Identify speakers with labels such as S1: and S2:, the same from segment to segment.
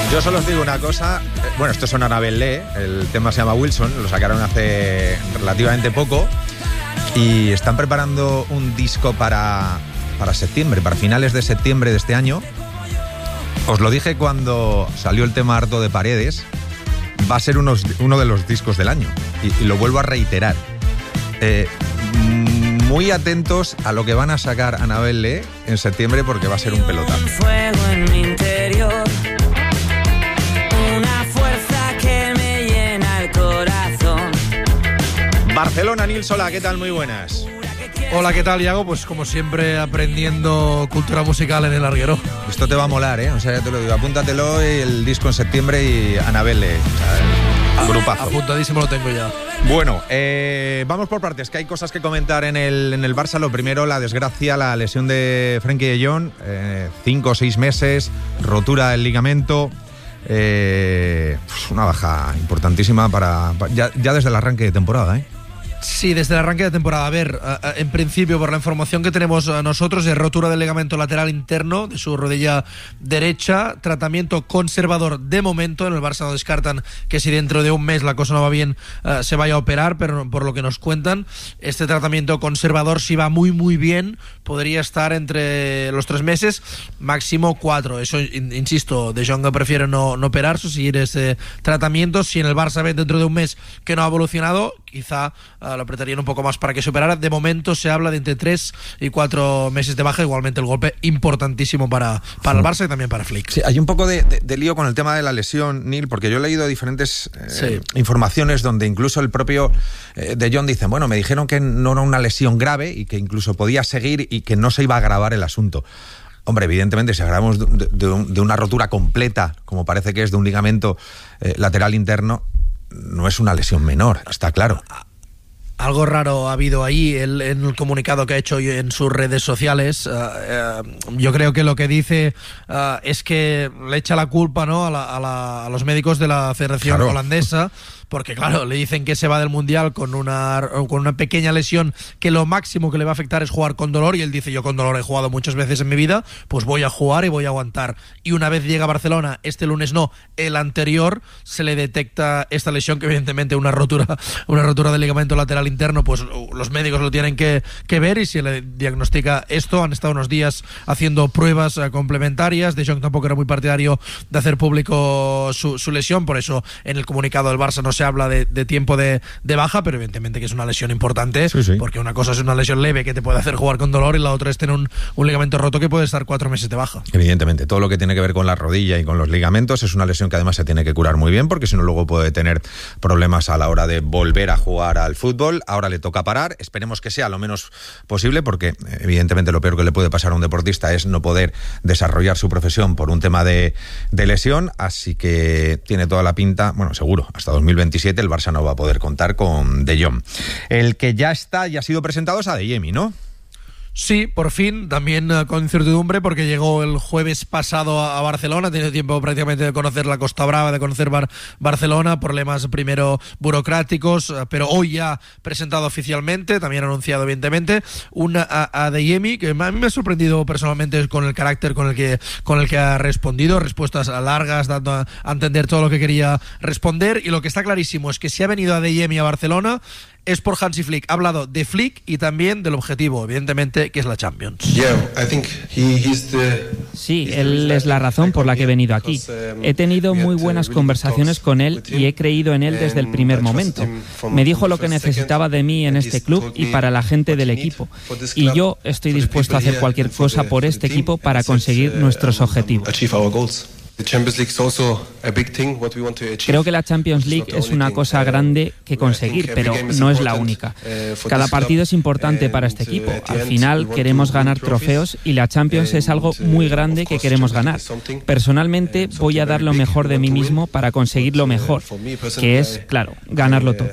S1: Yo solo os digo una cosa, bueno, esto son Annabel Lee, el tema se llama Wilson, lo sacaron hace relativamente poco y están preparando un disco para septiembre, para finales de septiembre de este año. Os lo dije cuando salió el tema Harto de Paredes, va a ser uno de los discos del año y lo vuelvo a reiterar. Muy atentos a lo que van a sacar Annabel Lee en septiembre porque va a ser un pelotazo.
S2: Fuego en mi interior, una fuerza que me llena el corazón.
S1: Barcelona, Nil Solà, ¿qué tal? Muy buenas.
S3: Hola, ¿qué tal, Iago? Pues como siempre, aprendiendo cultura musical en el larguero.
S1: Esto te va a molar, ¿eh? O sea, ya te lo digo, apúntatelo, y el disco en septiembre y Annabel Lee. O sea, grupazo.
S3: Apuntadísimo lo tengo ya.
S1: Bueno, vamos por partes, que hay cosas que comentar en el Barça. Lo primero, la desgracia, la lesión de Frenkie de Jong, 5 o 6 meses, rotura del ligamento, una baja importantísima ya desde el arranque de temporada, ¿eh?
S3: Sí, desde el arranque de temporada. A ver, en principio, por la información que tenemos nosotros, es rotura del ligamento lateral interno de su rodilla derecha, tratamiento conservador de momento. En el Barça no descartan que si dentro de un mes la cosa no va bien, se vaya a operar, pero por lo que nos cuentan, este tratamiento conservador, si va muy muy bien, podría estar entre los 3 meses, máximo 4. Eso, insisto, De Jong prefiere no operarse, seguir ese tratamiento. Si en el Barça ven dentro de un mes que no ha evolucionado, quizá lo apretarían un poco más para que se operara. De momento se habla de entre 3 y 4 meses de baja. Igualmente el golpe importantísimo para el Barça y también para Flick.
S1: Sí, hay un poco de lío con el tema de la lesión, Neil, porque yo he leído diferentes informaciones donde incluso el propio De Jong dice, bueno, me dijeron que no era una lesión grave y que incluso podía seguir y que no se iba a agravar el asunto. Hombre, evidentemente, si hablamos de una rotura completa, como parece que es de un ligamento lateral interno, no es una lesión menor, está claro.
S3: Algo raro ha habido ahí en el comunicado que ha hecho en sus redes sociales. Yo creo que lo que dice es que le echa la culpa, ¿no?, a los médicos de la Federación holandesa, porque claro, le dicen que se va del Mundial con una pequeña lesión que lo máximo que le va a afectar es jugar con dolor, y él dice, yo con dolor he jugado muchas veces en mi vida, pues voy a jugar y voy a aguantar. Y una vez llega a Barcelona, este lunes no, el anterior, se le detecta esta lesión, que evidentemente una rotura del ligamento lateral interno, pues los médicos lo tienen que ver, y se le diagnostica esto. Han estado unos días haciendo pruebas complementarias. De Jong tampoco era muy partidario de hacer público su lesión, por eso en el comunicado del Barça no se habla de tiempo de baja, pero evidentemente que es una lesión importante, sí. Porque una cosa es una lesión leve que te puede hacer jugar con dolor, y la otra es tener un ligamento roto que puede estar 4 meses de baja.
S1: Evidentemente, todo lo que tiene que ver con la rodilla y con los ligamentos es una lesión que además se tiene que curar muy bien, porque si no luego puede tener problemas a la hora de volver a jugar al fútbol. Ahora le toca parar, esperemos que sea lo menos posible, porque evidentemente lo peor que le puede pasar a un deportista es no poder desarrollar su profesión por un tema de lesión, así que tiene toda la pinta, bueno, seguro, hasta 2027 el Barça no va a poder contar con De Jong. El que ya está y ha sido presentado es Adeyemi, ¿no?
S3: Sí, por fin, también con incertidumbre, porque llegó el jueves pasado a Barcelona, tiene tiempo prácticamente de conocer la Costa Brava, de conocer Barcelona, problemas primero burocráticos, pero hoy ya presentado oficialmente, también anunciado evidentemente, un Adeyemi que a mí me ha sorprendido personalmente con el carácter con el que ha respondido, respuestas largas, dando a entender todo lo que quería responder, y lo que está clarísimo es que si ha venido Adeyemi a Barcelona es por Hansi Flick. Ha hablado de Flick y también del objetivo, evidentemente, que es la Champions.
S4: Sí, él es la razón por la que he venido aquí. He tenido muy buenas conversaciones con él y he creído en él desde el primer momento. Me dijo lo que necesitaba de mí en este club y para la gente del equipo. Y yo estoy dispuesto a hacer cualquier cosa por este equipo para conseguir nuestros objetivos. Creo que la Champions League es una cosa grande que conseguir, pero no es la única. Cada partido es importante para este equipo. Al final queremos ganar trofeos y la Champions es algo muy grande que queremos ganar. Personalmente voy a dar lo mejor de mí mismo para conseguir lo mejor, que es, claro, ganarlo todo.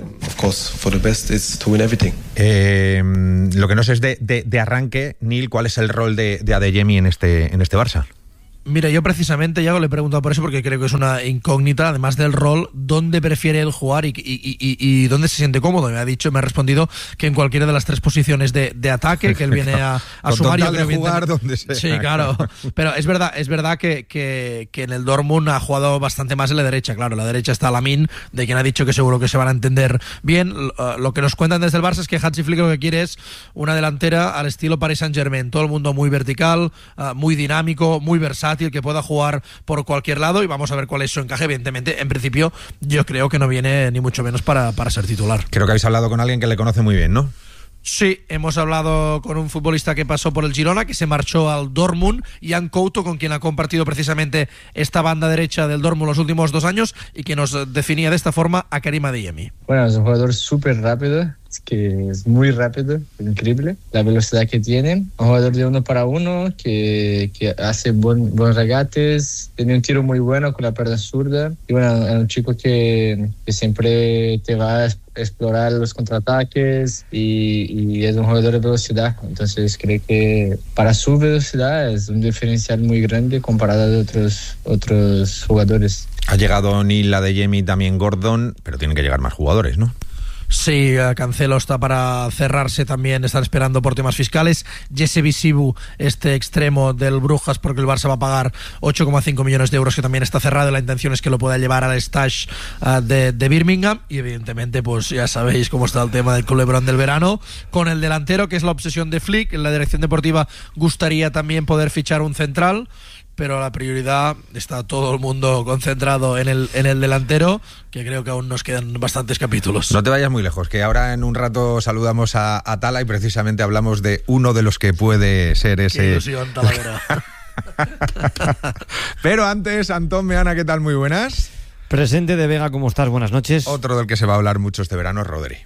S1: Lo que no sé es de arranque, Neil, ¿cuál es el rol de Adeyemi en este Barça?
S3: Mira, yo precisamente, Yago, le he preguntado por eso porque creo que es una incógnita, además del rol, dónde prefiere él jugar y dónde se siente cómodo. Me ha respondido que en cualquiera de las 3 posiciones de ataque, que él viene a sumar.
S1: Yo creo jugar donde sea.
S3: Sí, claro. Pero es verdad que en el Dortmund ha jugado bastante más en la derecha. Claro, en la derecha está Lamine, de quien ha dicho que seguro que se van a entender bien. Lo que nos cuentan desde el Barça es que Hansi Flick lo que quiere es una delantera al estilo Paris Saint-Germain. Todo el mundo muy vertical, muy dinámico, muy versátil, que pueda jugar por cualquier lado, y vamos a ver cuál es su encaje. Evidentemente, en principio, yo creo que no viene ni mucho menos para ser titular.
S1: Creo que habéis hablado con alguien que le conoce muy bien, ¿no?
S3: Sí, hemos hablado con un futbolista que pasó por el Girona, que se marchó al Dortmund, Jan Couto, con quien ha compartido precisamente esta banda derecha del Dortmund los últimos 2 años, y que nos definía de esta forma a Karim Adeyemi.
S5: Bueno, es un jugador súper rápido, que es muy rápido, increíble la velocidad que tiene. Un jugador de 1 para 1 que hace buenos regates, tiene un tiro muy bueno con la pierna zurda, y bueno, es un chico que siempre te va a explorar los contraataques y es un jugador de velocidad. Entonces creo que para su velocidad es un diferencial muy grande comparado a otros jugadores.
S1: Ha llegado Neil Adeyemi, también Gordon, pero tienen que llegar más jugadores, ¿no?
S3: Sí, Cancelo está para cerrarse también, están esperando por temas fiscales. Jesse Visibu, este extremo del Brujas, porque el Barça va a pagar 8,5 millones de euros, que también está cerrado. La intención es que lo pueda llevar al Stash de Birmingham, y evidentemente pues ya sabéis cómo está el tema del culebrón del verano con el delantero, que es la obsesión de Flick. En la dirección deportiva gustaría también poder fichar un central, pero la prioridad está todo el mundo concentrado en el delantero, que creo que aún nos quedan bastantes capítulos.
S1: No te vayas muy lejos, que ahora en un rato saludamos a Tala y precisamente hablamos de uno de los que puede ser ese...
S3: Qué ilusión, Talavera.
S1: Pero antes, Antón Meana, ¿qué tal? Muy buenas.
S6: Presente de Vega, ¿cómo estás? Buenas noches.
S1: Otro del que se va a hablar mucho este verano es Rodri.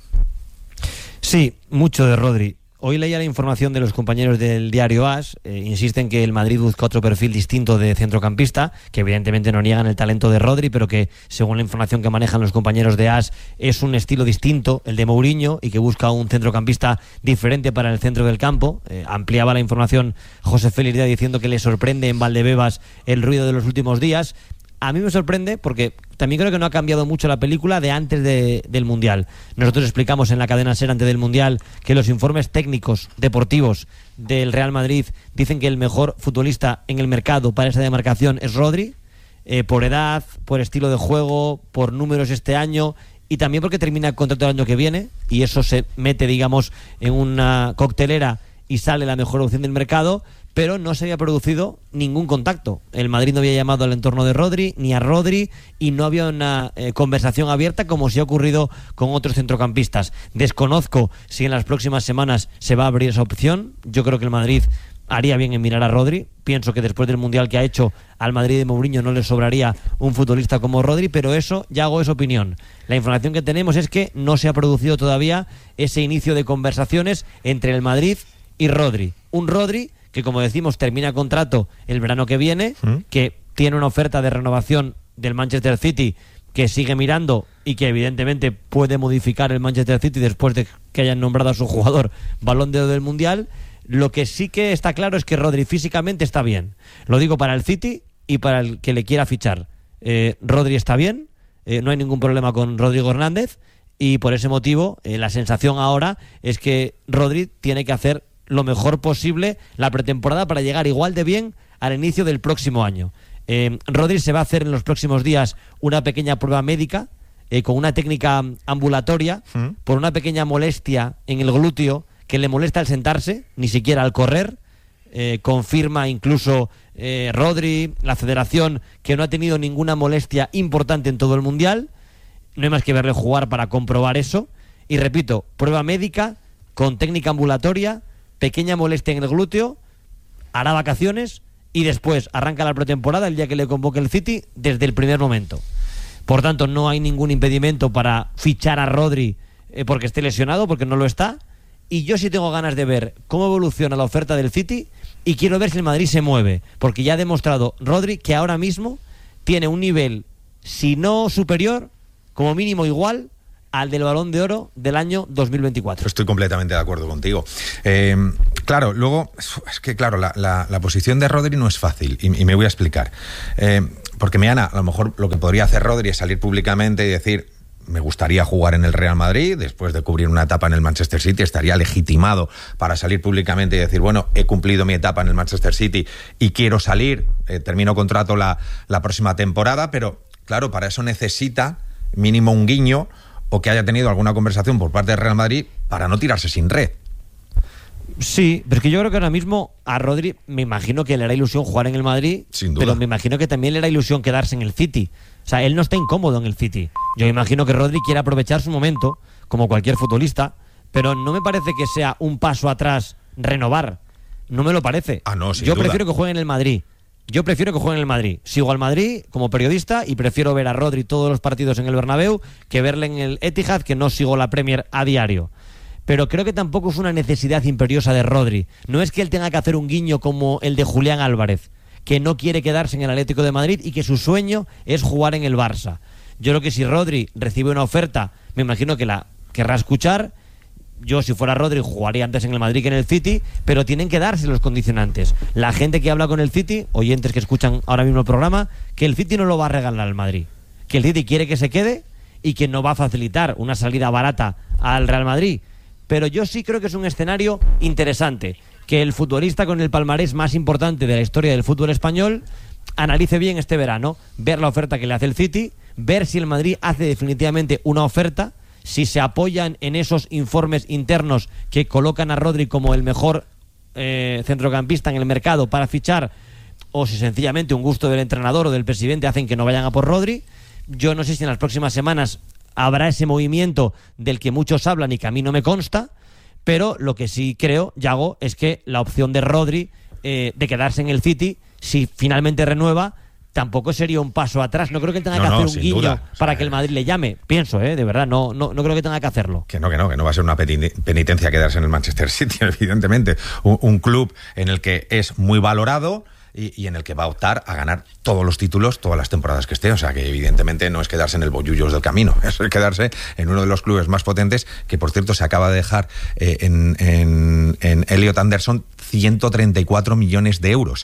S6: Sí, mucho de Rodri. Hoy leía la información de los compañeros del diario AS, insisten que el Madrid busca otro perfil distinto de centrocampista, que evidentemente no niegan el talento de Rodri, pero que según la información que manejan los compañeros de AS es un estilo distinto, el de Mourinho, y que busca un centrocampista diferente para el centro del campo. Ampliaba la información José Félix Díaz diciendo que le sorprende en Valdebebas el ruido de los últimos días. A mí me sorprende porque también creo que no ha cambiado mucho la película de antes del Mundial. Nosotros explicamos en la cadena SER antes del Mundial que los informes técnicos deportivos del Real Madrid dicen que el mejor futbolista en el mercado para esa demarcación es Rodri, por edad, por estilo de juego, por números este año, y también porque termina el contrato el año que viene, y eso se mete, digamos, en una coctelera y sale la mejor opción del mercado. Pero no se había producido ningún contacto. El Madrid no había llamado al entorno de Rodri, ni a Rodri, y no había una conversación abierta como si ha ocurrido con otros centrocampistas. Desconozco si en las próximas semanas se va a abrir esa opción. Yo creo que el Madrid haría bien en mirar a Rodri. Pienso que después del Mundial que ha hecho al Madrid de Mourinho no le sobraría un futbolista como Rodri, pero eso ya hago esa opinión. La información que tenemos es que no se ha producido todavía ese inicio de conversaciones entre el Madrid y Rodri. Un Rodri que, como decimos, termina contrato el verano que viene, que tiene una oferta de renovación del Manchester City que sigue mirando y que evidentemente puede modificar el Manchester City después de que hayan nombrado a su jugador Balón de Oro del Mundial. Lo que sí que está claro es que Rodri físicamente está bien. Lo digo para el City y para el que le quiera fichar. Rodri está bien, no hay ningún problema con Rodrigo Hernández, y por ese motivo la sensación ahora es que Rodri tiene que hacer lo mejor posible la pretemporada para llegar igual de bien al inicio del próximo año. Rodri se va a hacer en los próximos días una pequeña prueba médica con una técnica ambulatoria por una pequeña molestia en el glúteo que le molesta al sentarse, ni siquiera al correr. Confirma incluso Rodri, la federación, que no ha tenido ninguna molestia importante en todo el Mundial. No hay más que verle jugar para comprobar eso. Y repito, prueba médica con técnica ambulatoria, pequeña molestia en el glúteo, hará vacaciones y después arranca la pretemporada el día que le convoque el City desde el primer momento. Por tanto, no hay ningún impedimento para fichar a Rodri porque esté lesionado, porque no lo está. Y yo sí tengo ganas de ver cómo evoluciona la oferta del City, y quiero ver si el Madrid se mueve, porque ya ha demostrado Rodri que ahora mismo tiene un nivel, si no superior, como mínimo igual al del Balón de Oro del año 2024.
S1: Estoy completamente de acuerdo contigo. Claro, luego, es que claro, la posición de Rodri no es fácil, y me voy a explicar. Porque Meana, a lo mejor lo que podría hacer Rodri es salir públicamente y decir: me gustaría jugar en el Real Madrid, después de cubrir una etapa en el Manchester City, estaría legitimado para salir públicamente y decir: bueno, he cumplido mi etapa en el Manchester City y quiero salir, termino contrato la próxima temporada, pero claro, para eso necesita mínimo un guiño o que haya tenido alguna conversación por parte del Real Madrid para no tirarse sin red.
S6: Sí, pero es que yo creo que ahora mismo a Rodri me imagino que le hará ilusión jugar en el Madrid,
S1: sin duda,
S6: pero me imagino que también le hará ilusión quedarse en el City. O sea, él no está incómodo en el City. Yo imagino que Rodri quiere aprovechar su momento, como cualquier futbolista, pero no me parece que sea un paso atrás renovar. No me lo parece.
S1: No, sin
S6: Yo
S1: duda.
S6: prefiero que juegue en el Madrid. Sigo al Madrid como periodista y prefiero ver a Rodri todos los partidos en el Bernabéu que verle en el Etihad, que no sigo la Premier a diario. Pero creo que tampoco es una necesidad imperiosa de Rodri. No es que él tenga que hacer un guiño como el de Julián Álvarez, que no quiere quedarse en el Atlético de Madrid y que su sueño es jugar en el Barça. Yo creo que si Rodri recibe una oferta, me imagino que la querrá escuchar. Yo, si fuera Rodri, jugaría antes en el Madrid que en el City, pero tienen que darse los condicionantes. La gente que habla con el City, oyentes que escuchan ahora mismo el programa, que el City no lo va a regalar al Madrid. Que el City quiere que se quede y que no va a facilitar una salida barata al Real Madrid. Pero yo sí creo que es un escenario interesante, que el futbolista con el palmarés más importante de la historia del fútbol español analice bien este verano, ver la oferta que le hace el City, ver si el Madrid hace definitivamente una oferta, si se apoyan en esos informes internos que colocan a Rodri como el mejor centrocampista en el mercado para fichar, o si sencillamente un gusto del entrenador o del presidente hacen que no vayan a por Rodri. Yo no sé si en las próximas semanas habrá ese movimiento del que muchos hablan y que a mí no me consta, pero lo que sí creo, Yago, es que la opción de Rodri de quedarse en el City, si finalmente renueva, tampoco sería un paso atrás. No creo que él tenga que hacer un guiño
S1: duda,
S6: para que el Madrid le llame. Pienso, de verdad, no creo que tenga que hacerlo.
S1: Que no va a ser una penitencia quedarse en el Manchester City, evidentemente. Un club en el que es muy valorado y en el que va a optar a ganar todos los títulos, todas las temporadas que esté. O sea, que evidentemente no es quedarse en el bollullos del camino, es quedarse en uno de los clubes más potentes, que por cierto se acaba de dejar en Elliot Anderson 134 millones de euros.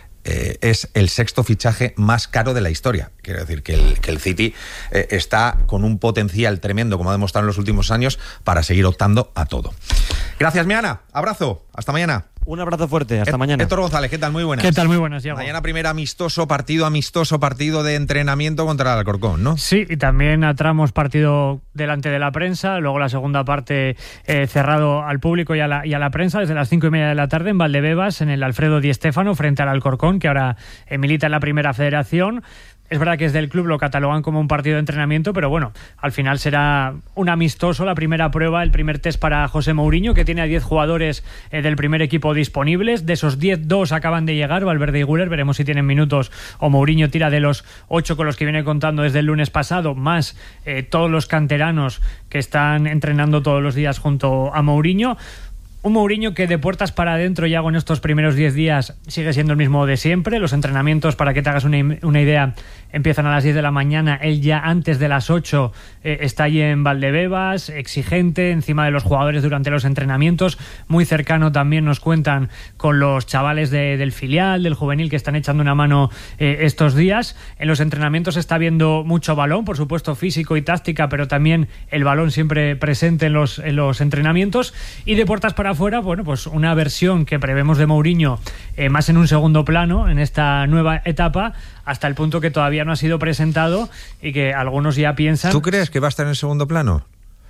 S1: Es el sexto fichaje más caro de la historia. Quiero decir que el City está con un potencial tremendo, como ha demostrado en los últimos años, para seguir optando a todo. Gracias, Meana. Abrazo. Hasta mañana.
S6: Un abrazo fuerte, hasta mañana.
S1: Héctor González, ¿qué tal? Muy buenas.
S7: ¿Qué tal? Muy buenas, Diego.
S1: Mañana primer amistoso partido de entrenamiento contra el Alcorcón, ¿no?
S7: Sí, y también a tramos partido delante de la prensa, luego la segunda parte cerrado al público y a la prensa desde las 5:30 de la tarde en Valdebebas, en el Alfredo Di Stéfano, frente al Alcorcón, que ahora milita en la Primera Federación. Es verdad que desde el club lo catalogan como un partido de entrenamiento, pero bueno, al final será un amistoso, la primera prueba, el primer test para José Mourinho, que tiene a 10 jugadores del primer equipo disponibles. De esos 10, 2 acaban de llegar, Valverde y Güler, veremos si tienen minutos o Mourinho tira de los 8 con los que viene contando desde el lunes pasado, más todos los canteranos que están entrenando todos los días junto a Mourinho. Un Mourinho que de puertas para adentro, ya en estos primeros 10 días, sigue siendo el mismo de siempre. Los entrenamientos, para que te hagas una idea, empiezan a las 10 de la mañana. Él ya antes de las 8 está allí en Valdebebas, exigente, encima de los jugadores durante los entrenamientos. Muy cercano también, nos cuentan, con los chavales del filial, del juvenil, que están echando una mano estos días. En los entrenamientos está viendo mucho balón, por supuesto físico y táctica, pero también el balón siempre presente en los entrenamientos. Y de puertas para afuera, bueno, pues una versión que prevemos de Mourinho más en un segundo plano en esta nueva etapa, hasta el punto que todavía no ha sido presentado y que algunos ya piensan...
S1: ¿Tú crees que va a estar en segundo plano?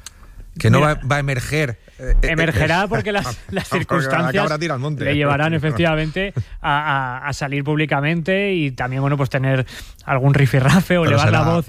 S1: Que no va a emerger.
S7: Emergerá porque las circunstancias le llevarán efectivamente a salir públicamente y también, bueno, pues tener algún rifirrafe o elevar la voz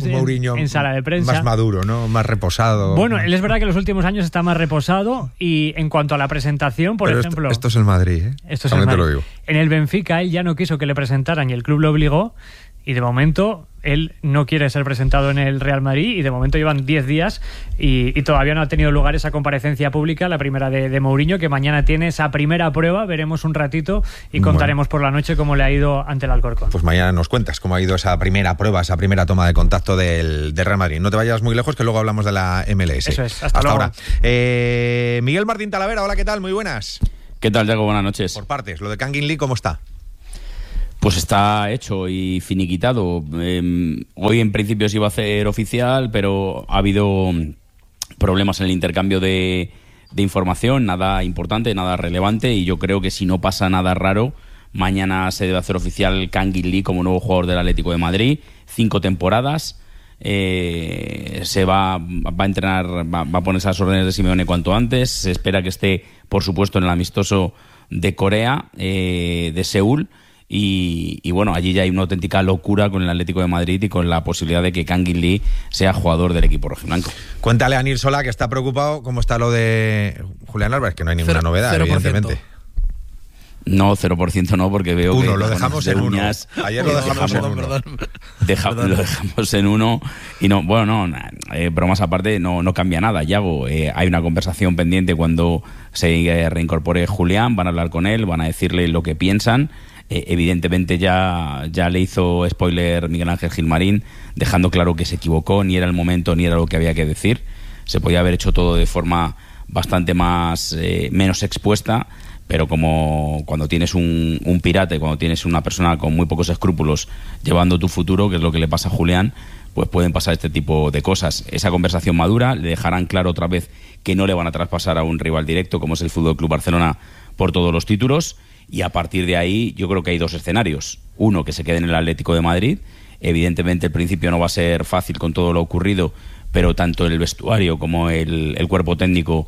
S7: en sala de prensa.
S1: Más maduro, ¿no? Más reposado.
S7: Bueno, él es verdad que en los últimos años está más reposado, y en cuanto a la presentación, por ejemplo...
S1: Esto es el Madrid, ¿eh?
S7: Esto es el Madrid. Lo digo. En el Benfica él ya no quiso que le presentaran y el club lo obligó. Y de momento él no quiere ser presentado en el Real Madrid, y de momento llevan 10 días y todavía no ha tenido lugar esa comparecencia pública, la primera de Mourinho, que mañana tiene esa primera prueba. Veremos un ratito y contaremos por la noche cómo le ha ido ante el Alcorcón.
S1: Pues mañana nos cuentas cómo ha ido esa primera prueba, esa primera toma de contacto del Real Madrid. No te vayas muy lejos, que luego hablamos de la MLS.
S7: Eso es, hasta luego.
S1: Ahora. Miguel Martín Talavera, hola, ¿qué tal? Muy buenas.
S8: ¿Qué tal, Diego? Buenas noches.
S1: Por partes, lo de Kangin Lee, ¿cómo está?
S8: Pues está hecho y finiquitado. Hoy en principio se iba a hacer oficial, pero ha habido problemas en el intercambio de información, nada importante, nada relevante, y yo creo que si no pasa nada raro, mañana se debe hacer oficial Kangin Lee como nuevo jugador del Atlético de Madrid, 5 temporadas. Se va a entrenar, va a ponerse a las órdenes de Simeone cuanto antes. Se espera que esté, por supuesto, en el amistoso de Corea, de Seúl. Y bueno, allí ya hay una auténtica locura con el Atlético de Madrid y con la posibilidad de que Kangin Lee sea jugador del equipo rojiblanco.
S1: Cuéntale a Nir Solá, que está preocupado, cómo está lo de Julián Álvarez, que no hay ninguna novedad, 0%. Evidentemente.
S8: No, 0% no, porque veo que...
S1: Lo dejamos en uñas, 1. Ayer lo dejamos en 1.
S8: Lo dejamos en 1 y no, bueno, no, bromas aparte, no cambia nada, Yago. Hay una conversación pendiente cuando se reincorpore Julián, van a hablar con él, van a decirle lo que piensan. Evidentemente ya le hizo spoiler Miguel Ángel Gilmarín, dejando claro que se equivocó, ni era el momento, ni era lo que había que decir. Se podía haber hecho todo de forma bastante menos expuesta, pero como cuando tienes un pirata, cuando tienes una persona con muy pocos escrúpulos llevando tu futuro, que es lo que le pasa a Julián, pues pueden pasar este tipo de cosas. Esa conversación madura, le dejarán claro otra vez que no le van a traspasar a un rival directo como es el Fútbol Club Barcelona por todos los títulos, y a partir de ahí yo creo que hay 2 escenarios. Uno, que se quede en el Atlético de Madrid. Evidentemente el principio no va a ser fácil con todo lo ocurrido, pero tanto el vestuario como el cuerpo técnico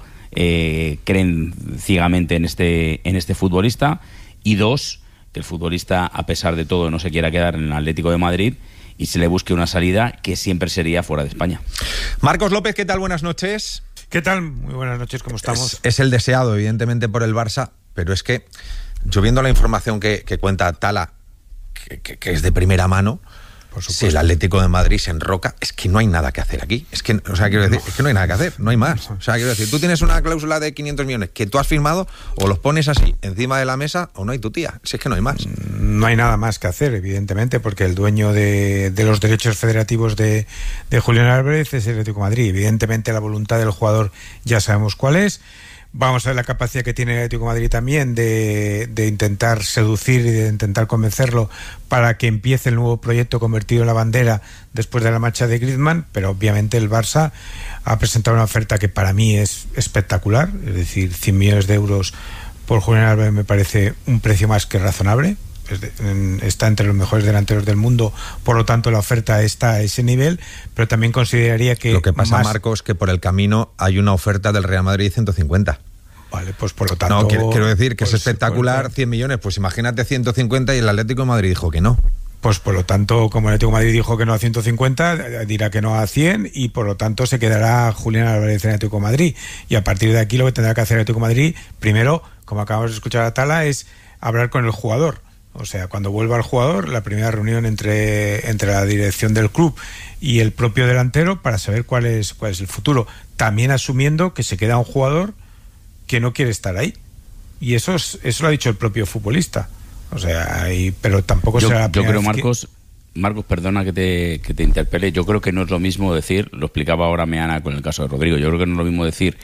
S8: creen ciegamente en este futbolista. Y 2, que el futbolista, a pesar de todo, no se quiera quedar en el Atlético de Madrid y se le busque una salida que siempre sería fuera de España.
S1: Marcos López, ¿qué tal? Buenas noches.
S9: ¿Qué tal? Muy buenas noches, ¿cómo estamos?
S1: Es el deseado, evidentemente, por el Barça, pero es que yo, viendo la información que cuenta Tala, que es de primera mano, si el Atlético de Madrid se enroca, es que no hay nada que hacer aquí. Es que, o sea, quiero decir, es que no hay nada que hacer, no hay más. O sea, quiero decir, tú tienes una cláusula de 500 millones que tú has firmado, o los pones así encima de la mesa, o no hay tu tía. Si es que no hay más.
S9: No hay nada más que hacer, evidentemente, porque el dueño de los derechos federativos de Julián Álvarez es el Atlético de Madrid. Evidentemente, la voluntad del jugador ya sabemos cuál es. Vamos a ver la capacidad que tiene el Atlético de Madrid también de intentar seducir y de intentar convencerlo para que empiece el nuevo proyecto convertido en la bandera después de la marcha de Griezmann, pero obviamente el Barça ha presentado una oferta que para mí es espectacular, es decir, 100 millones de euros por Julián Álvarez me parece un precio más que razonable. Está entre los mejores delanteros del mundo, por lo tanto la oferta está a ese nivel, pero también consideraría que...
S1: Lo que pasa, Marcos, que por el camino hay una oferta del Real Madrid de 150.
S9: Vale, pues por lo tanto...
S1: No, quiero decir que pues, es espectacular, 100 millones, pues imagínate 150 y el Atlético de Madrid dijo que no.
S9: Pues por lo tanto, como el Atlético de Madrid dijo que no a 150, dirá que no a 100 y por lo tanto se quedará Julián Álvarez en el Atlético de Madrid. Y a partir de aquí lo que tendrá que hacer el Atlético de Madrid, primero, como acabamos de escuchar a Tala, es hablar con el jugador. O sea, cuando vuelva el jugador, la primera reunión entre la dirección del club y el propio delantero para saber cuál es el futuro. También asumiendo que se queda un jugador que no quiere estar ahí. Y eso lo ha dicho el propio futbolista. O sea, pero tampoco será la primera
S8: vez. Yo creo, Marcos, perdona que te interpele. Yo creo que no es lo mismo decir, lo explicaba ahora Meana con el caso de Rodrigo, yo creo que no es lo mismo decir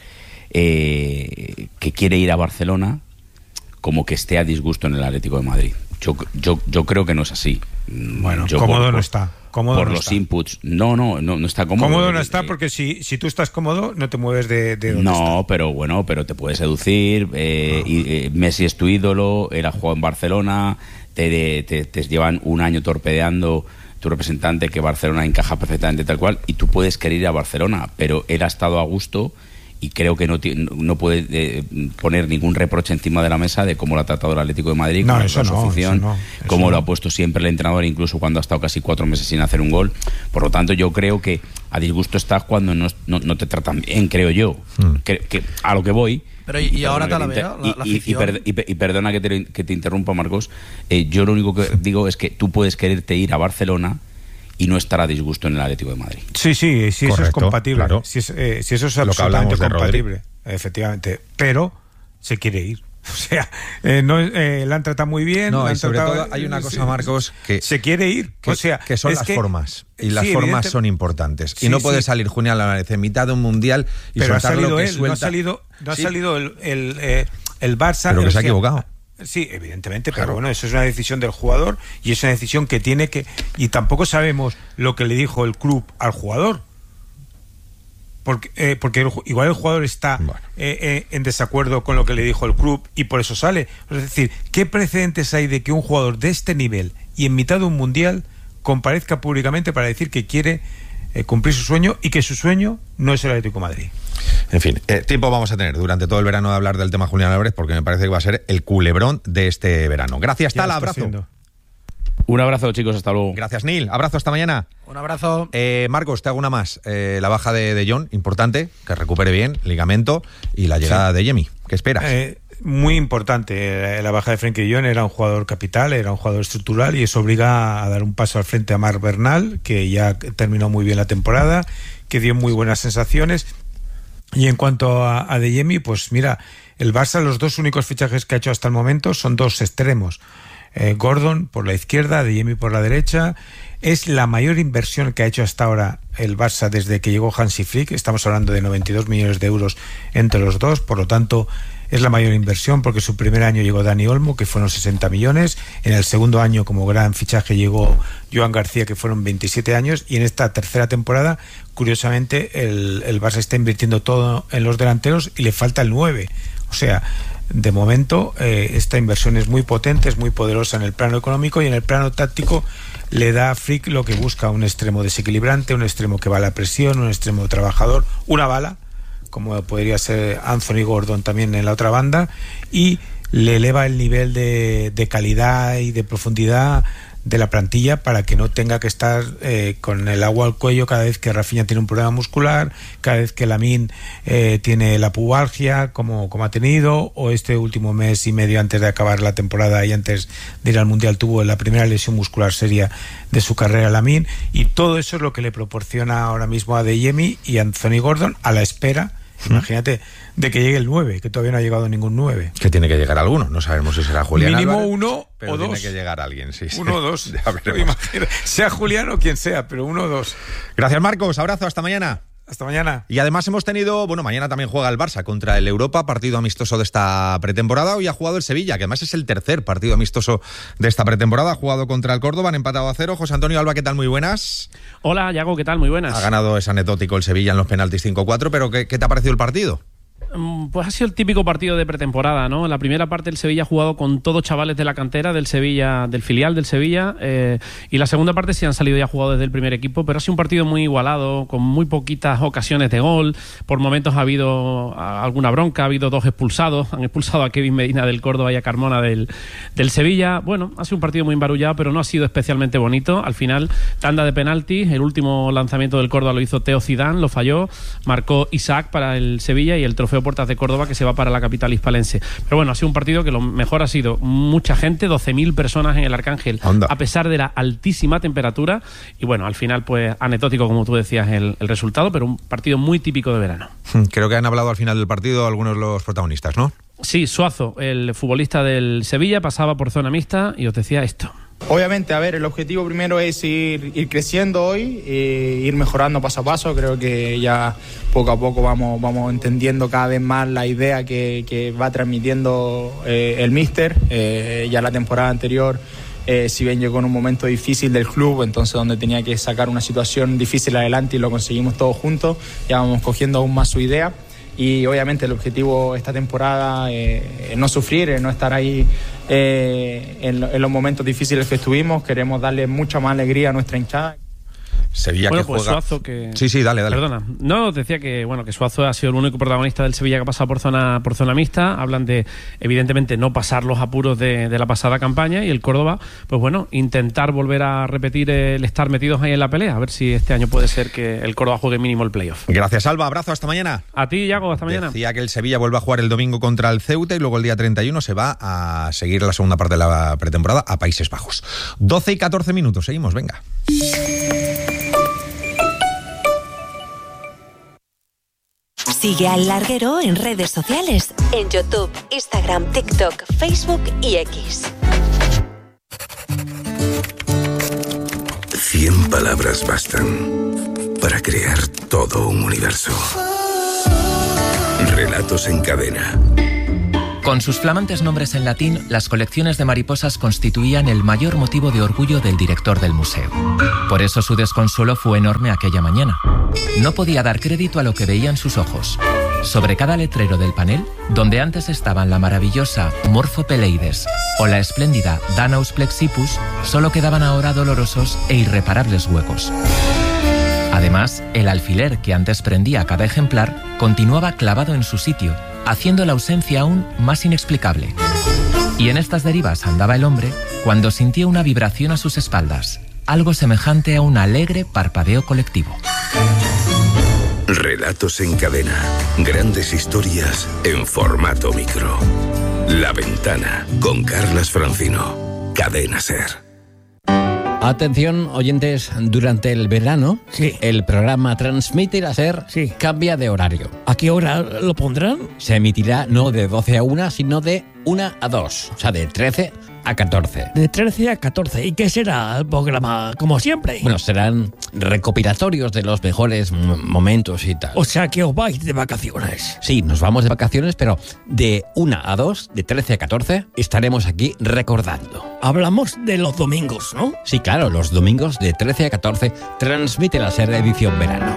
S8: que quiere ir a Barcelona como que esté a disgusto en el Atlético de Madrid. Yo creo que no es así.
S9: Bueno, cómodo no está. Cómodo
S8: por
S9: no
S8: los
S9: está.
S8: Inputs. No está cómodo.
S9: Cómodo no está porque si tú estás cómodo no te mueves de donde
S8: no,
S9: está.
S8: pero te puedes seducir. Messi es tu ídolo, él ha jugado en Barcelona, te llevan un año torpedeando tu representante que Barcelona encaja perfectamente tal cual y tú puedes querer ir a Barcelona, pero él ha estado a gusto y creo que no puede poner ningún reproche encima de la mesa de cómo lo ha tratado el Atlético de Madrid, cómo su afición, cómo lo ha puesto siempre el entrenador, incluso cuando ha estado casi 4 meses sin hacer un gol. Por lo tanto, yo creo que a disgusto estás cuando no te tratan bien, creo yo. Que a lo que voy...
S3: Pero y ahora te la veo, la afición.
S8: Y perdona que te interrumpa, Marcos. Yo lo único que digo es que tú puedes quererte ir a Barcelona y no estar a disgusto en el Atlético de Madrid.
S9: Sí, correcto, eso es compatible. Claro. Si eso es absolutamente compatible, efectivamente. Pero se quiere ir. O sea, la han tratado muy bien.
S1: No, y sobre todo hay una cosa, Marcos, que
S9: se quiere ir.
S1: Que son las formas. Y las formas son importantes. Y no puede salir Julián Álvarez en mitad de un mundial y
S9: pero
S1: soltar lo que
S9: él,
S1: suelta.
S9: No ha salido el Barça...
S1: Pero que se ha equivocado.
S9: Sí, evidentemente, claro. Pero bueno, eso es una decisión del jugador y es una decisión que tiene que... Y tampoco sabemos lo que le dijo el club al jugador. Porque igual el jugador está en desacuerdo con lo que le dijo el club y por eso sale. Es decir, ¿qué precedentes hay de que un jugador de este nivel y en mitad de un mundial comparezca públicamente para decir que quiere cumplir su sueño y que su sueño no es el Atlético de Madrid?
S1: En fin, tiempo vamos a tener durante todo el verano de hablar del tema Julián Álvarez, porque me parece que va a ser el culebrón de este verano. Gracias, Tala, abrazo. Siendo.
S8: Un abrazo, chicos, hasta luego.
S1: Gracias, Neil. Abrazo, hasta mañana.
S3: Un abrazo.
S1: Marcos, te hago una más. La baja de John, importante, que recupere bien, ligamento, y la llegada de Yemi. ¿Qué esperas?
S9: Muy importante. La baja de Frenkie de Jong, era un jugador capital, era un jugador estructural, y eso obliga a dar un paso al frente a Marc Bernal, que ya terminó muy bien la temporada, que dio muy buenas sensaciones. Y en cuanto a De Jemi, pues mira, el Barça, los dos únicos fichajes que ha hecho hasta el momento son dos extremos. Gordon por la izquierda, De Jemi por la derecha. Es la mayor inversión que ha hecho hasta ahora el Barça desde que llegó Hansi Flick. Estamos hablando de 92 millones de euros entre los dos, por lo tanto es la mayor inversión, porque su primer año llegó Dani Olmo, que fueron 60 millones, en el segundo año como gran fichaje llegó Joan García, que fueron 27 años, y en esta tercera temporada, curiosamente, el Barça está invirtiendo todo en los delanteros y le falta el 9, o sea, de momento esta inversión es muy potente, es muy poderosa en el plano económico, y en el plano táctico le da a Flick lo que busca: un extremo desequilibrante, un extremo que va a la presión, un extremo trabajador, una bala, como podría ser Anthony Gordon también en la otra banda, y le eleva el nivel de calidad y de profundidad de la plantilla para que no tenga que estar con el agua al cuello cada vez que Rafinha tiene un problema muscular, cada vez que Lamine tiene la pubalgia como ha tenido, o este último mes y medio antes de acabar la temporada y antes de ir al Mundial tuvo la primera lesión muscular seria de su carrera Lamine, y todo eso es lo que le proporciona ahora mismo a De Jemi y a Anthony Gordon, a la espera, imagínate, de que llegue el 9, que todavía no ha llegado ningún 9.
S1: Que tiene que llegar alguno, no sabemos si será Julián
S9: mínimo
S1: Álvarez,
S9: uno
S1: pero
S9: o dos.
S1: Tiene que llegar alguien, sí.
S9: Uno o dos. Sea Julián o quien sea, pero uno o dos.
S1: Gracias, Marcos, abrazo, hasta mañana.
S9: Hasta mañana.
S1: Y además hemos tenido, mañana también juega el Barça contra el Europa, partido amistoso de esta pretemporada. Hoy ha jugado el Sevilla, que además es el tercer partido amistoso de esta pretemporada. Ha jugado contra el Córdoba, han empatado a 0. José Antonio Alba, ¿qué tal? Muy buenas.
S10: Hola, Yago, ¿qué tal? Muy buenas.
S1: Ha ganado, es anecdótico, el Sevilla en los penaltis 5-4, pero ¿qué te ha parecido el partido?
S10: Pues ha sido el típico partido de pretemporada, ¿no? En la primera parte el Sevilla ha jugado con todos chavales de la cantera del Sevilla, del filial del Sevilla, y la segunda parte sí han salido ya jugados desde el primer equipo, pero ha sido un partido muy igualado, con muy poquitas ocasiones de gol. Por momentos ha habido alguna bronca, ha habido 2 expulsados, han expulsado a Kevin Medina del Córdoba y a Carmona del Sevilla. Bueno, ha sido un partido muy embarullado, pero no ha sido especialmente bonito. Al final, tanda de penaltis, el último lanzamiento del Córdoba lo hizo Teo Zidane, lo falló, marcó Isaac para el Sevilla y el trofeo Puertas de Córdoba, que se va para la capital hispalense. Pero bueno, ha sido un partido que lo mejor ha sido mucha gente, 12.000 personas en el Arcángel, a pesar de la altísima temperatura, y bueno, al final pues anecdótico, como tú decías, el resultado, pero un partido muy típico de verano.
S1: Creo que han hablado al final del partido algunos de los protagonistas, ¿no?
S10: Sí, Suazo, el futbolista del Sevilla, pasaba por zona mixta y os decía esto.
S11: Obviamente, a ver, el objetivo primero es ir creciendo hoy, ir mejorando paso a paso. Creo que ya poco a poco vamos entendiendo cada vez más la idea que va transmitiendo el míster. Ya la temporada anterior, si bien llegó en un momento difícil del club, entonces donde tenía que sacar una situación difícil adelante, y lo conseguimos todos juntos, ya vamos cogiendo aún más su idea. Y obviamente el objetivo esta temporada es no sufrir, es no estar ahí en los momentos difíciles que estuvimos. Queremos darle mucha más alegría a nuestra hinchada.
S1: Sevilla, bueno, que
S10: pues
S1: juega...
S10: Suazo que...
S1: Sí, dale.
S10: Perdona. No, decía que Suazo ha sido el único protagonista del Sevilla que ha pasado por zona mixta. Hablan de, evidentemente, no pasar los apuros de la pasada campaña, y el Córdoba, pues bueno, intentar volver a repetir el estar metidos ahí en la pelea, a ver si este año puede ser que el Córdoba juegue mínimo el playoff.
S1: Gracias, Alba, abrazo, hasta mañana.
S10: A ti, Yago, hasta mañana.
S1: Decía que el Sevilla vuelve a jugar el domingo contra el Ceuta, y luego el día 31 se va a seguir la segunda parte de la pretemporada a Países Bajos. 12 y 14 minutos, seguimos, venga.
S12: Sigue al Larguero en redes sociales, en YouTube, Instagram, TikTok, Facebook y X.
S13: 100 palabras bastan para crear todo un universo. Relatos en cadena.
S14: Con sus flamantes nombres en latín, las colecciones de mariposas constituían el mayor motivo de orgullo del director del museo. Por eso su desconsuelo fue enorme aquella mañana. No podía dar crédito a lo que veían sus ojos. Sobre cada letrero del panel, donde antes estaban la maravillosa Morphopeleides o la espléndida Danaus plexippus, solo quedaban ahora dolorosos e irreparables huecos. Además, el alfiler que antes prendía cada ejemplar continuaba clavado en su sitio, haciendo la ausencia aún más inexplicable. Y en estas derivas andaba el hombre cuando sintió una vibración a sus espaldas, algo semejante a un alegre parpadeo colectivo.
S13: Relatos en cadena. Grandes historias en formato micro. La Ventana, con Carlas Francino. Cadena SER.
S15: Atención, oyentes, durante el verano, el programa Transmite la SER cambia de horario.
S16: ¿A qué hora lo pondrán?
S15: Se emitirá no de 12 a 1, sino de 1 a 2, o sea, de 13 a 14.
S16: De 13 a 14. ¿Y qué será el programa, como siempre?
S15: Bueno, serán recopilatorios de los mejores momentos y tal.
S16: O sea, que os vais de vacaciones.
S15: Sí, nos vamos de vacaciones, pero de 1 a 2, de 13 a 14, estaremos aquí recordando.
S16: Hablamos de los domingos, ¿no?
S15: Sí, claro, los domingos de 13 a 14, Transmite la SER edición verano.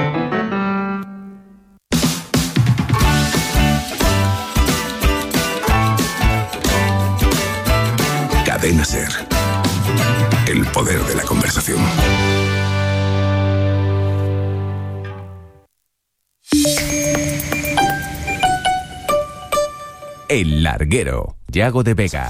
S13: Cadena SER. El poder de la conversación.
S17: El Larguero. Yago de Vega.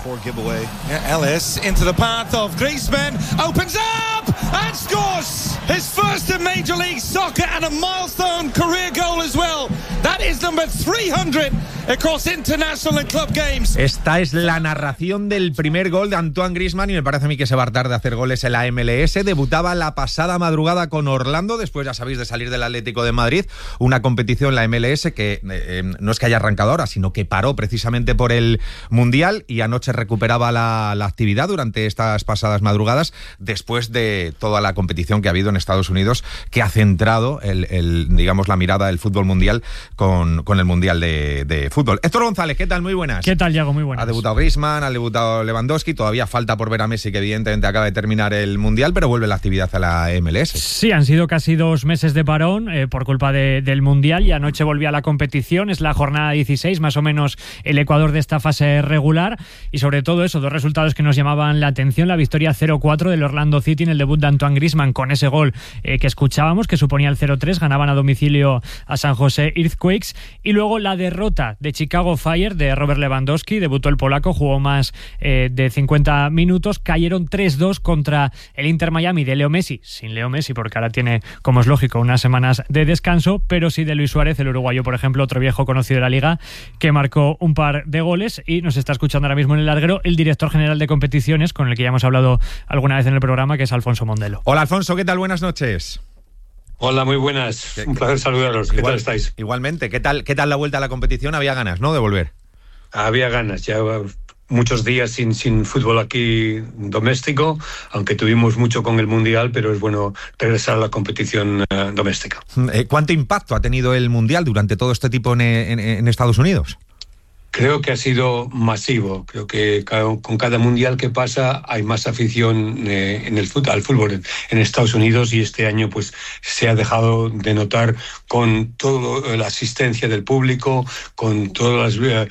S18: Ellis into the path of Griezmann, opens up and scores his first in Major League Soccer and a milestone career goal as well. That is number 300 across international and club games.
S1: Esta es la narración del primer gol de Antoine Griezmann y me parece a mí que se va a tardar de hacer goles en la MLS. Debutaba la pasada madrugada con Orlando, después, ya sabéis, de salir del Atlético de Madrid, una competición, la MLS, que no es que haya arrancado ahora, sino que paró precisamente por el Mundial, y anoche recuperaba la actividad durante estas pasadas madrugadas después de toda la competición que ha habido en Estados Unidos, que ha centrado digamos, la mirada del fútbol mundial con el Mundial de fútbol. Héctor González, ¿qué tal? Muy buenas.
S7: ¿Qué tal, Yago? Muy buenas.
S1: Ha debutado Griezmann, ha debutado Lewandowski, todavía falta por ver a Messi, que evidentemente acaba de terminar el Mundial, pero vuelve la actividad a la MLS.
S7: Sí, han sido casi 2 meses de parón por culpa del Mundial, y anoche volvía a la competición. Es la jornada 16, más o menos el Ecuador de esta fase regular, y sobre todo eso, 2 resultados que nos llamaban la atención: la victoria 0-4 del Orlando City en el debut de Antoine Griezmann, con ese gol que escuchábamos, que suponía el 0-3, ganaban a domicilio a San José Earthquakes, y luego la derrota de Chicago Fire de Robert Lewandowski. Debutó el polaco, jugó más de 50 minutos, cayeron 3-2 contra el Inter Miami de Leo Messi, sin Leo Messi porque ahora tiene, como es lógico, unas semanas de descanso, pero sí de Luis Suárez, el uruguayo, por ejemplo, otro viejo conocido de la liga, que marcó un par de goles. Y nos está escuchando ahora mismo en el larguero el director general de competiciones, con el que ya hemos hablado alguna vez en el programa, que es Alfonso Mondelo.
S1: Hola, Alfonso, ¿qué tal? Buenas noches.
S19: Hola, muy buenas. Un placer saludaros. ¿Qué tal estáis?
S1: Igualmente. ¿Qué tal la vuelta a la competición? Había ganas, ¿no?, de volver.
S19: Había ganas. Ya muchos días sin fútbol aquí doméstico, aunque tuvimos mucho con el Mundial, pero es bueno regresar a la competición doméstica.
S1: ¿Cuánto impacto ha tenido el Mundial durante todo este tiempo en Estados Unidos?
S19: Creo que ha sido masivo. Creo que con cada mundial que pasa hay más afición al fútbol en Estados Unidos, y este año pues se ha dejado de notar con toda la asistencia del público, con todas las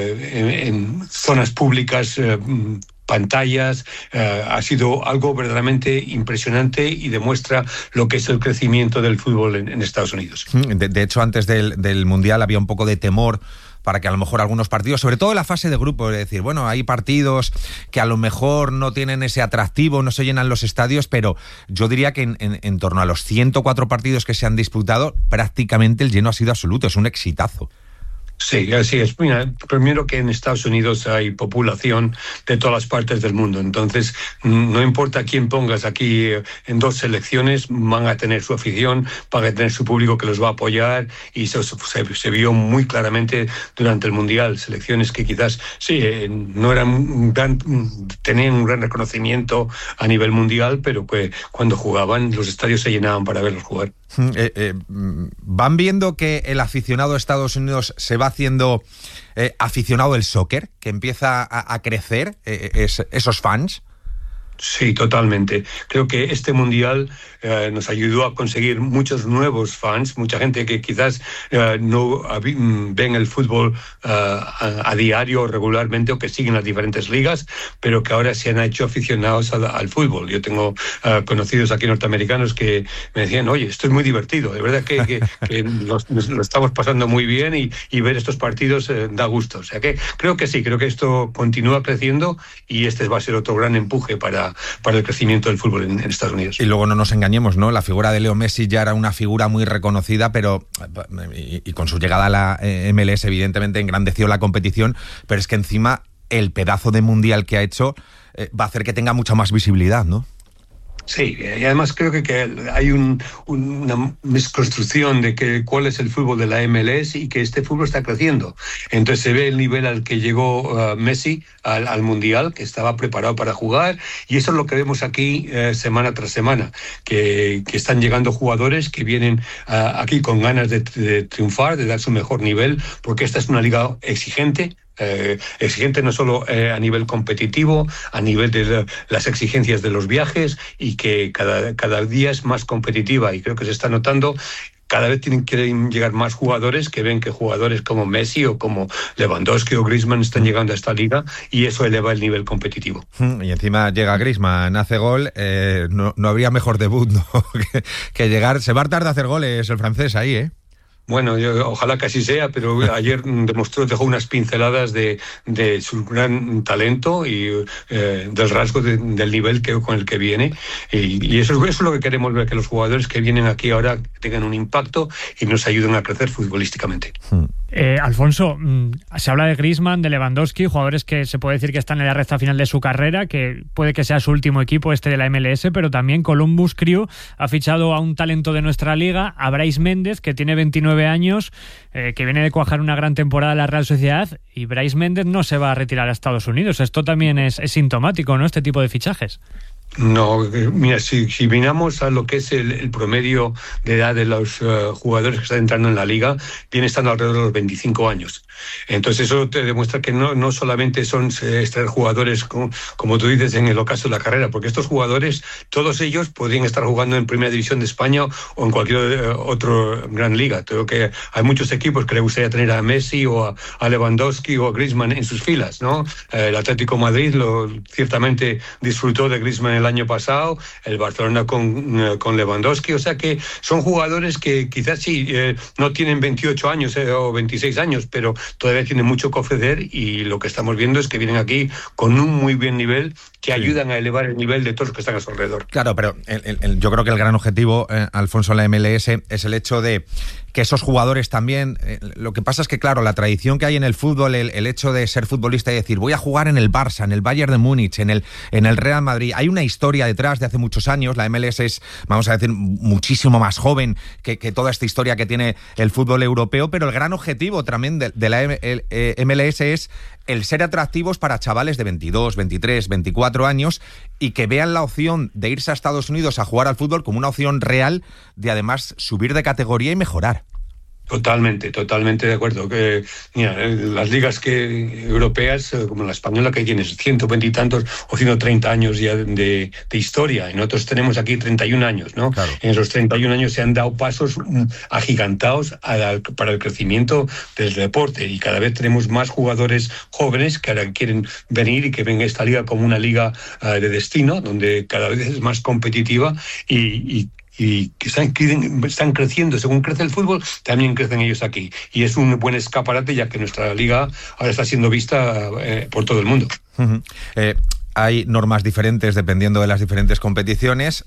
S19: en zonas públicas, pantallas. Ha sido algo verdaderamente impresionante y demuestra lo que es el crecimiento del fútbol en Estados Unidos.
S1: De hecho, antes del Mundial había un poco de temor para que a lo mejor algunos partidos, sobre todo en la fase de grupo, es decir, bueno, hay partidos que a lo mejor no tienen ese atractivo, no se llenan los estadios, pero yo diría que en torno a los 104 partidos que se han disputado, prácticamente el lleno ha sido absoluto, es un exitazo.
S19: Sí, así es. Mira, primero que en Estados Unidos hay población de todas las partes del mundo, entonces no importa quién pongas aquí en 2 selecciones, van a tener su afición, van a tener su público que los va a apoyar, y eso se vio muy claramente durante el Mundial. Selecciones que quizás no eran tenían un gran reconocimiento a nivel mundial, pero que cuando jugaban los estadios se llenaban para verlos jugar.
S1: ¿Van viendo que el aficionado de Estados Unidos se va haciendo aficionado el soccer, que empieza a crecer esos fans?
S19: Sí, totalmente. Creo que este Mundial nos ayudó a conseguir muchos nuevos fans, mucha gente que quizás no ven el fútbol a diario, regularmente, o que siguen las diferentes ligas, pero que ahora se han hecho aficionados al fútbol. Yo tengo conocidos aquí norteamericanos que me decían, oye, esto es muy divertido, de verdad que lo estamos pasando muy bien y ver estos partidos da gusto. O sea que creo que sí, creo que esto continúa creciendo y este va a ser otro gran empuje para el crecimiento del fútbol en Estados Unidos.
S1: Y luego no nos engañemos, ¿no? La figura de Leo Messi ya era una figura muy reconocida, pero y con su llegada a la MLS evidentemente engrandeció la competición, pero es que encima el pedazo de mundial que ha hecho va a hacer que tenga mucha más visibilidad, ¿no?
S19: Sí, y además creo que hay una desconstrucción de cuál es el fútbol de la MLS y que este fútbol está creciendo. Entonces se ve el nivel al que llegó Messi al Mundial, que estaba preparado para jugar, y eso es lo que vemos aquí semana tras semana, que están llegando jugadores que vienen aquí con ganas de triunfar, de dar su mejor nivel, porque esta es una liga exigente no solo a nivel competitivo, a nivel de las exigencias de los viajes, y que cada día es más competitiva, y creo que se está notando. Cada vez quieren llegar más jugadores que ven que jugadores como Messi o como Lewandowski o Griezmann están llegando a esta liga, y eso eleva el nivel competitivo.
S1: Y encima llega Griezmann, hace gol, no habría mejor debut, ¿no? que llegar. Se va a tardar de hacer goles el francés ahí, ¿eh?
S19: Bueno, ojalá que así sea, pero ayer dejó unas pinceladas de su gran talento y del rasgo del nivel con el que viene. Y eso es lo que queremos ver, que los jugadores que vienen aquí ahora tengan un impacto y nos ayuden a crecer futbolísticamente.
S7: Alfonso, se habla de Griezmann, de Lewandowski, jugadores que se puede decir que están en la recta final de su carrera, que puede que sea su último equipo de la MLS, pero también Columbus Crew ha fichado a un talento de nuestra liga, a Brais Méndez, que tiene 29 años, que viene de cuajar una gran temporada en la Real Sociedad, y Brais Méndez no se va a retirar a Estados Unidos. Esto también es sintomático, ¿no?, este tipo de fichajes.
S19: No, mira, si miramos a lo que es el promedio de edad de los jugadores que están entrando en la liga, viene estando alrededor de los 25 años. Entonces eso te demuestra que no solamente son estos jugadores, como tú dices, en el ocaso de la carrera, porque estos jugadores, todos ellos podrían estar jugando en Primera División de España o en cualquier otra gran liga. Creo que hay muchos equipos que le gustaría tener a Messi o a Lewandowski o a Griezmann en sus filas, ¿no? El Atlético de Madrid ciertamente disfrutó de Griezmann el año pasado, el Barcelona con Lewandowski, o sea que son jugadores que quizás sí no tienen 28 años o 26 años, pero todavía tienen mucho que ofrecer, y lo que estamos viendo es que vienen aquí con un muy buen nivel que ayudan a elevar el nivel de todos los que están a su alrededor.
S1: Claro, pero yo creo que el gran objetivo, Alfonso, en la MLS es el hecho de que esos jugadores también, lo que pasa es que, claro, la tradición que hay en el fútbol, el hecho de ser futbolista y decir voy a jugar en el Barça, en el Bayern de Múnich, en el Real Madrid, hay una historia detrás de hace muchos años. La MLS es, vamos a decir, muchísimo más joven que toda esta historia que tiene el fútbol europeo, pero el gran objetivo también de la MLS es el ser atractivos para chavales de 22, 23, 24 años, y que vean la opción de irse a Estados Unidos a jugar al fútbol como una opción real de además subir de categoría y mejorar.
S19: Totalmente de acuerdo. Que mira, las ligas europeas, como la española, que tienes 120 y tantos o 130 años ya de historia, y nosotros tenemos aquí 31 años, ¿no? Claro. En esos 31 años se han dado pasos agigantados para el crecimiento del deporte, y cada vez tenemos más jugadores jóvenes que ahora quieren venir y que ven esta liga como una liga de destino, donde cada vez es más competitiva y que están creciendo. Según crece el fútbol, también crecen ellos aquí. Y es un buen escaparate, ya que nuestra liga ahora está siendo vista por todo el mundo.
S1: Uh-huh. Hay normas diferentes dependiendo de las diferentes competiciones.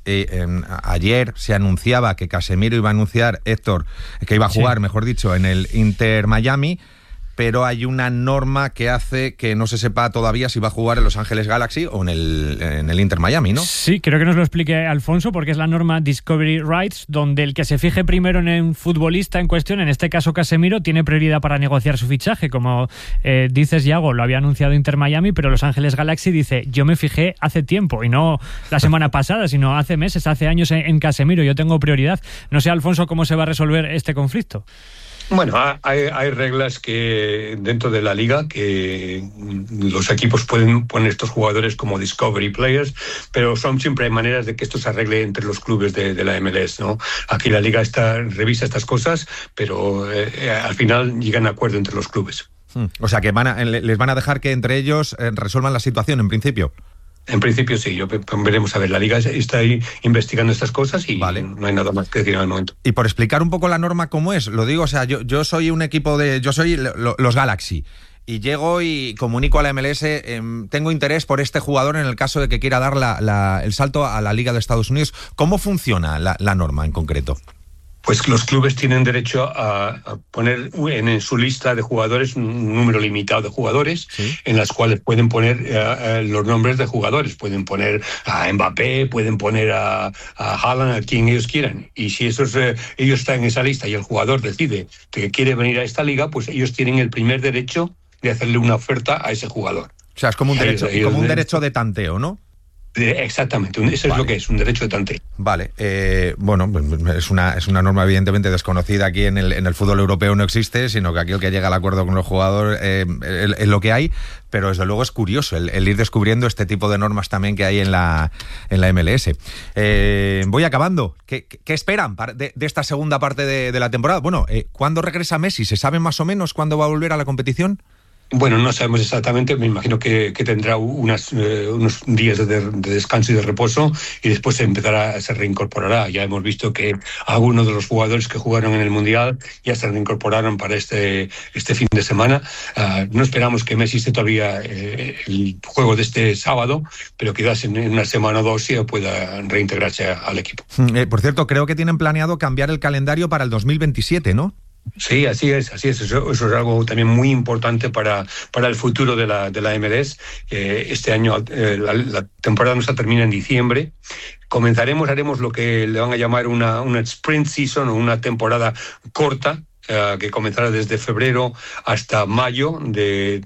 S1: Ayer se anunciaba que Casemiro iba a anunciar, Héctor, que iba a jugar, mejor dicho, en el Inter Miami, pero hay una norma que hace que no se sepa todavía si va a jugar en Los Ángeles Galaxy o en el Inter Miami, ¿no?
S7: Sí, creo que nos lo explique Alfonso, porque es la norma Discovery Rights, donde el que se fije primero en un futbolista en cuestión, en este caso Casemiro, tiene prioridad para negociar su fichaje. Como dices, Yago, lo había anunciado Inter Miami, pero Los Ángeles Galaxy dice, yo me fijé hace tiempo, y no la semana pasada, sino hace meses, hace años en Casemiro, yo tengo prioridad. No sé, Alfonso, cómo se va a resolver este conflicto.
S19: Bueno, hay reglas que dentro de la liga que los equipos pueden poner estos jugadores como discovery players, pero siempre hay maneras de que esto se arregle entre los clubes de la MLS, ¿no? Aquí la liga revisa estas cosas, pero al final llegan a acuerdo entre los clubes.
S1: O sea que les van a dejar que entre ellos resuelvan la situación en principio.
S19: En principio sí, veremos a ver, la Liga está ahí investigando estas cosas y vale. No hay nada más que decir al momento.
S1: Y por explicar un poco la norma cómo es, lo digo, o sea, yo soy un equipo yo soy los Galaxy, y llego y comunico a la MLS, tengo interés por este jugador en el caso de que quiera dar el salto a la Liga de Estados Unidos. ¿Cómo funciona la norma en concreto?
S19: Pues los clubes tienen derecho a poner en su lista de jugadores un número limitado de jugadores, ¿sí? En las cuales pueden poner los nombres de jugadores. Pueden poner a Mbappé, pueden poner a Haaland, a quien ellos quieran. Y si ellos están en esa lista y el jugador decide que quiere venir a esta liga, pues ellos tienen el primer derecho de hacerle una oferta a ese jugador.
S1: O sea, es como un derecho de tanteo, ¿no?
S19: Exactamente, eso es lo que es, un derecho de tanteo.
S1: Vale, bueno, es una norma evidentemente desconocida aquí en el fútbol europeo, no existe, sino que aquí el que llega al acuerdo con los jugadores es lo que hay, pero desde luego es curioso el ir descubriendo este tipo de normas también que hay en la MLS. Voy acabando. ¿Qué esperan de esta segunda parte de la temporada? Bueno, ¿cuándo regresa Messi? ¿Se sabe más o menos cuándo va a volver a la competición?
S19: Bueno, no sabemos exactamente, me imagino que tendrá unos días de descanso y de reposo y después se reincorporará. Ya hemos visto que algunos de los jugadores que jugaron en el Mundial ya se reincorporaron para este fin de semana. No esperamos que Messi esté todavía el juego de este sábado, pero quizás en una semana o dos ya pueda reintegrarse al equipo.
S1: Por cierto, creo que tienen planeado cambiar el calendario para el 2027, ¿no?
S19: Sí, así es. Eso es algo también muy importante para el futuro de la MLS. Este año la temporada nuestra termina en diciembre. Haremos lo que le van a llamar una sprint season o una temporada corta, que comenzará desde febrero hasta mayo del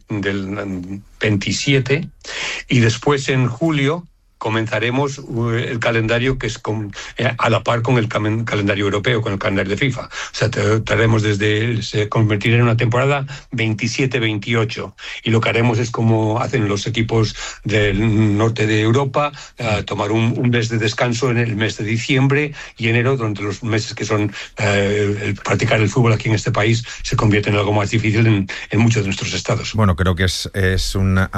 S19: 27, y después en julio comenzaremos el calendario que es a la par con el calendario europeo, con el calendario de FIFA. O sea, se convertirá en una temporada 27-28. Y lo que haremos es como hacen los equipos del norte de Europa, tomar un mes de descanso en el mes de diciembre y enero, durante los meses que son practicar el fútbol aquí en este país se convierte en algo más difícil en muchos de nuestros estados.
S1: Bueno, creo que es una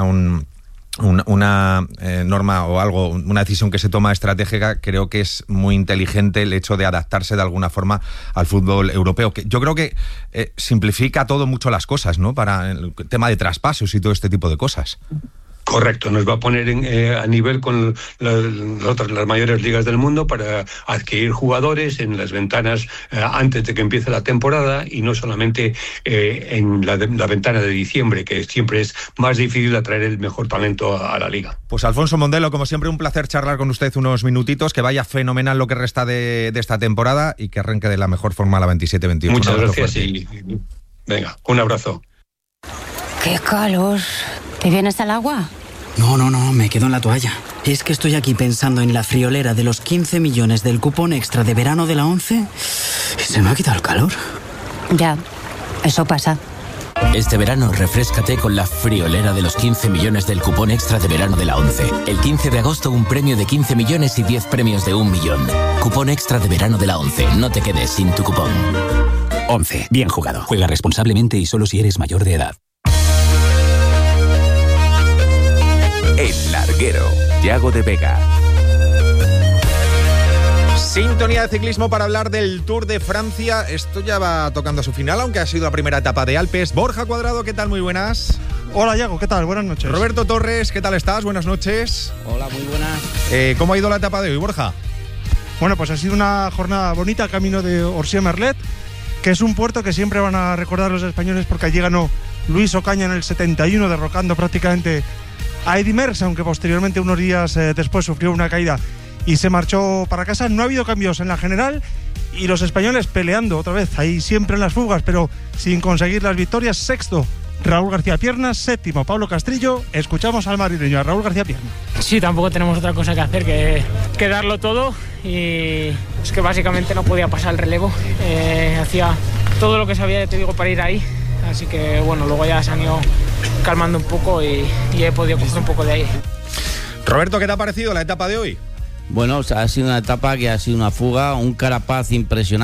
S1: norma o algo, una decisión que se toma estratégica. Creo que es muy inteligente el hecho de adaptarse de alguna forma al fútbol europeo, que yo creo que simplifica todo mucho las cosas, ¿no? Para el tema de traspasos y todo este tipo de cosas.
S19: Correcto, nos va a poner a nivel con las mayores ligas del mundo para adquirir jugadores en las ventanas antes de que empiece la temporada, y no solamente en la ventana de diciembre, que siempre es más difícil atraer el mejor talento a la liga.
S1: Pues Alfonso Mondelo, como siempre, un placer charlar con usted unos minutitos, que vaya fenomenal lo que resta de esta temporada y que arranque de la mejor forma la 27-28.
S19: Muchas gracias y venga, un abrazo.
S20: ¡Qué calor! ¿Te vienes al agua?
S21: No, me quedo en la toalla. Es que estoy aquí pensando en la friolera de los 15 millones del cupón extra de verano de la 11 y se me ha quitado el calor.
S20: Ya, eso pasa.
S22: Este verano refréscate con la friolera de los 15 millones del cupón extra de verano de la 11. El 15 de agosto un premio de 15 millones y 10 premios de 1 millón. Cupón extra de verano de la 11. No te quedes sin tu cupón.
S23: 11. Bien jugado. Juega responsablemente y solo si eres mayor de edad.
S17: El Larguero, Yago de Vega.
S1: Sintonía de ciclismo para hablar del Tour de Francia. Esto ya va tocando a su final, aunque ha sido la primera etapa de Alpes. Borja Cuadrado, ¿qué tal? Muy buenas.
S24: Hola, Yago, ¿qué tal? Buenas noches.
S1: Roberto Torres, ¿qué tal estás? Buenas noches.
S25: Hola, muy buenas.
S1: ¿Cómo ha ido la etapa de hoy, Borja?
S24: Bueno, pues ha sido una jornada bonita camino de Orsier-Merlet, que es un puerto que siempre van a recordar los españoles porque allí ganó Luis Ocaña en el 71, derrocando prácticamente a Eddy Merckx, aunque posteriormente, unos días después, sufrió una caída y se marchó para casa. No ha habido cambios en la general y los españoles peleando otra vez ahí siempre en las fugas, pero sin conseguir las victorias. Sexto, Raúl García Piernas. Séptimo, Pablo Castrillo. Escuchamos al madrileño, a Raúl García Piernas.
S26: Sí, tampoco tenemos otra cosa que hacer que darlo todo, y es que básicamente no podía pasar el relevo. Hacía todo lo que sabía, ya te digo, para ir ahí. Así que bueno, luego ya se han ido calmando un poco y he podido coger un poco de aire.
S1: Roberto, ¿qué te ha parecido la etapa de hoy?
S2: Bueno, ha sido una etapa que ha sido una fuga, un Carapaz impresionante.